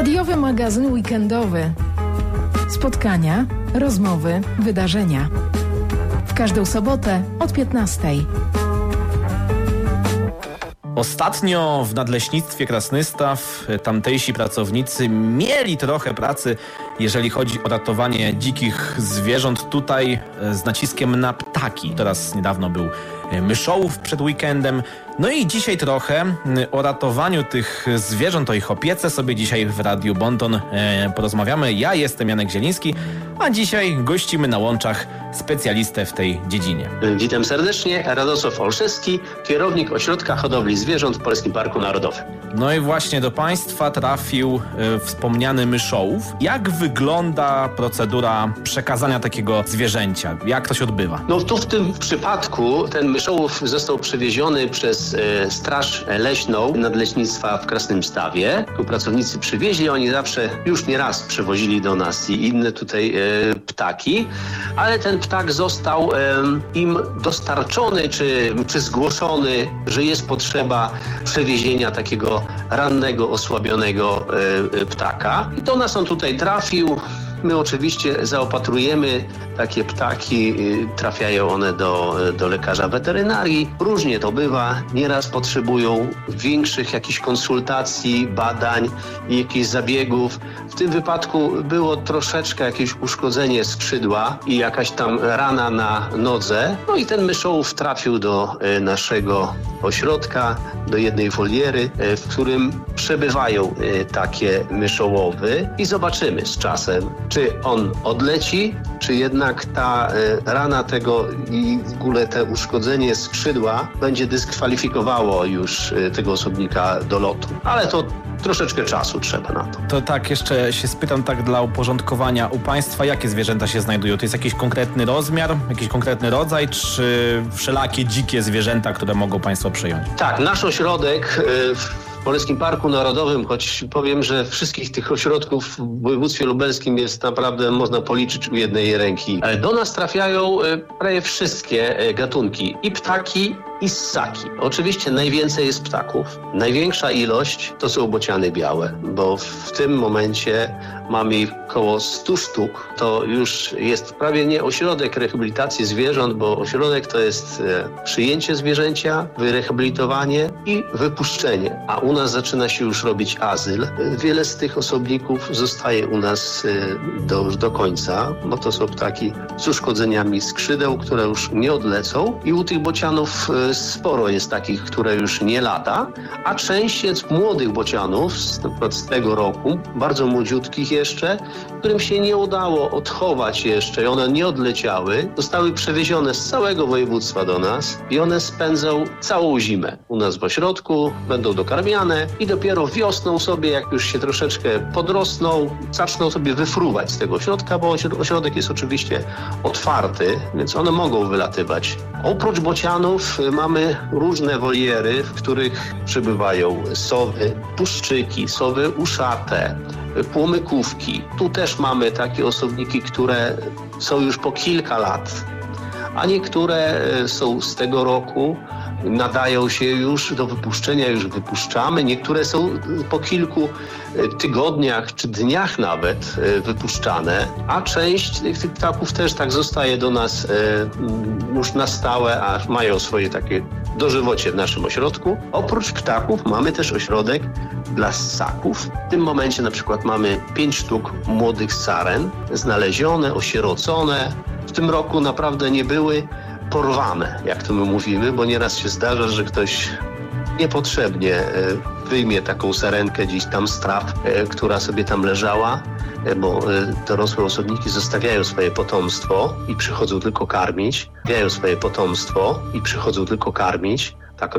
Radiowy magazyn weekendowy. Spotkania, rozmowy, wydarzenia. W każdą sobotę od 15:00. Ostatnio w Nadleśnictwie Krasnystaw tamtejsi pracownicy mieli trochę pracy, jeżeli chodzi o ratowanie dzikich zwierząt. Tutaj z naciskiem na ptaki. Teraz niedawno był myszołów przed weekendem. No i dzisiaj trochę o ratowaniu tych zwierząt, o ich opiece sobie dzisiaj w Radiu Bonton porozmawiamy. Ja jestem Janek Zieliński, a dzisiaj gościmy na łączach specjalistę w tej dziedzinie. Witam serdecznie, Radosław Olszewski, kierownik Ośrodka Hodowli Zwierząt w Polskim Parku Narodowym. No i właśnie do Państwa trafił wspomniany myszołów. Jak wygląda procedura przekazania takiego zwierzęcia? Jak to się odbywa? No tu w tym przypadku ten myszołów został przewieziony przez Straż Leśną Nadleśnictwa w Krasnymstawie. Tu pracownicy przywieźli, oni zawsze już nieraz przywozili do nas i inne tutaj ptaki, ale ten ptak został im dostarczony czy zgłoszony, że jest potrzeba przewiezienia takiego rannego, osłabionego ptaka. I do nas on tutaj trafił. My oczywiście zaopatrujemy takie ptaki, trafiają one do lekarza weterynarii. Różnie to bywa, nieraz potrzebują większych jakichś konsultacji, badań i jakichś zabiegów. W tym wypadku było troszeczkę jakieś uszkodzenie skrzydła i jakaś tam rana na nodze. No i ten myszołów trafił do naszego ośrodka, do jednej woliery, w którym przebywają takie myszołowy i zobaczymy z czasem, czy on odleci, czy jednak ta rana tego i w ogóle te uszkodzenie skrzydła będzie dyskwalifikowało już tego osobnika do lotu. Ale to troszeczkę czasu trzeba na to. To tak, jeszcze się spytam tak dla uporządkowania. U Państwa jakie zwierzęta się znajdują? To jest jakiś konkretny rozmiar, jakiś konkretny rodzaj, czy wszelakie dzikie zwierzęta, które mogą Państwo przyjąć? Tak, nasz ośrodek w Polskim Parku Narodowym, choć powiem, że wszystkich tych ośrodków w województwie lubelskim jest naprawdę, można policzyć u jednej ręki. Do nas trafiają prawie wszystkie gatunki, i ptaki, i ssaki. Oczywiście najwięcej jest ptaków. Największa ilość to są bociany białe, bo w tym momencie mamy ich około 100 sztuk. To już jest prawie nie ośrodek rehabilitacji zwierząt, bo ośrodek to jest przyjęcie zwierzęcia, wyrehabilitowanie i wypuszczenie. A u nas zaczyna się już robić azyl. Wiele z tych osobników zostaje u nas do końca, bo to są ptaki z uszkodzeniami skrzydeł, które już nie odlecą. I u tych bocianów sporo jest takich, które już nie lata, a część jest młodych bocianów z tego roku, bardzo młodziutkich jeszcze, którym się nie udało odchować jeszcze i one nie odleciały, zostały przewiezione z całego województwa do nas i one spędzą całą zimę u nas w ośrodku, będą dokarmiane i dopiero wiosną sobie, jak już się troszeczkę podrosną, zaczną sobie wyfruwać z tego ośrodka, bo ośrodek jest oczywiście otwarty, więc one mogą wylatywać. Oprócz bocianów mamy różne woliery, w których przebywają sowy, puszczyki, sowy uszate, płomykówki. Tu też mamy takie osobniki, które są już po kilka lat, a niektóre są z tego roku, nadają się już do wypuszczenia, już wypuszczamy. Niektóre są po kilku tygodniach czy dniach nawet wypuszczane, a część tych ptaków też tak zostaje do nas już na stałe, a mają swoje takie dożywocie w naszym ośrodku. Oprócz ptaków mamy też ośrodek dla ssaków. W tym momencie na przykład mamy 5 sztuk młodych saren, znalezione, osierocone. W tym roku naprawdę nie były porwane, jak to my mówimy, bo nieraz się zdarza, że ktoś niepotrzebnie wyjmie taką sarenkę gdzieś tam z traw, która sobie tam leżała, bo dorosłe osobniki zostawiają swoje potomstwo i przychodzą tylko karmić.